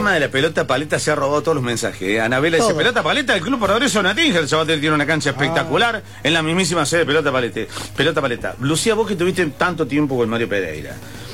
tema de la pelota paleta se ha robado todos los mensajes. Anabela dice, pelota paleta del Club Progreso Natinga. El Sabatel tiene una cancha espectacular en la mismísima sede de pelota paleta. Lucía, vos que tuviste tanto tiempo con Mario Pereira.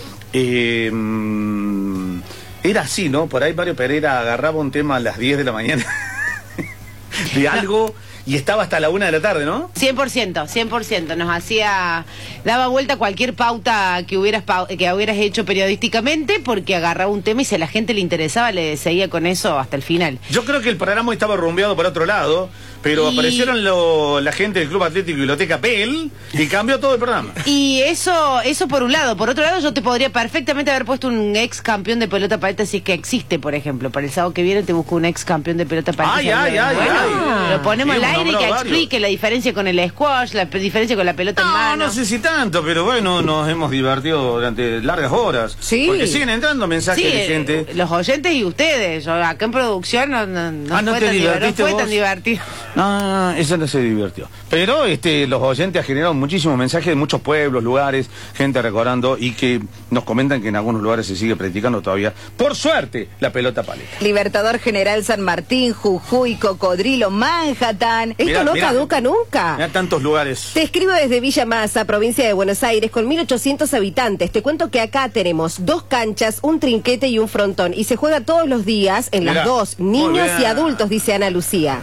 Era así, ¿no? Por ahí Mario Pereira agarraba un tema a las 10 de la mañana de algo y estaba hasta la 1 de la tarde, ¿no? 100%. Nos hacía... Daba vuelta cualquier pauta que hubieras hecho periodísticamente, porque agarraba un tema y si a la gente le interesaba, le seguía con eso hasta el final. Yo creo que el programa estaba rumbeado por otro lado, pero aparecieron la gente del Club Atlético Biblioteca Pel y cambió todo el programa. Y eso por un lado. Por otro lado, yo te podría perfectamente haber puesto un ex campeón de pelota paleta, si es que existe, por ejemplo. Para el sábado que viene te busco un ex campeón de pelota paleta. Lo ponemos al aire y que explique la diferencia con el squash, la diferencia con la pelota en mano. No sé si tanto, pero bueno, nos hemos divertido durante largas horas. Sí. Porque siguen entrando mensajes de gente. Los oyentes y ustedes. Yo acá en producción no fue tan divertido. No, eso no se divirtió. Pero los oyentes han generado muchísimos mensajes de muchos pueblos, lugares, gente recordando y que nos comentan que en algunos lugares se sigue practicando todavía, por suerte, la pelota paleta. Libertador General San Martín, Jujuy, Cocodrilo, Manhattan. Esto no caduca nunca. Mirá tantos lugares. Te escribo desde Villa Masa, provincia de Buenos Aires, con 1800 habitantes. Te cuento que acá tenemos 2 canchas, un trinquete y un frontón. Y se juega todos los días en las 2, niños y adultos, dice Ana Lucía.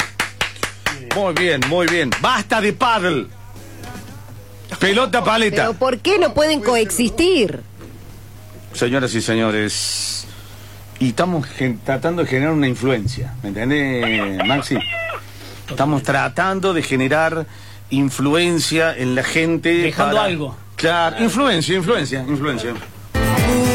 Muy bien. Basta de paddle. Pelota paleta. ¿Pero por qué no pueden coexistir? Señoras y señores, y estamos tratando de generar una influencia, ¿me entendés, Maxi? Estamos tratando de generar influencia en la gente. Dejando algo. Claro, influencia.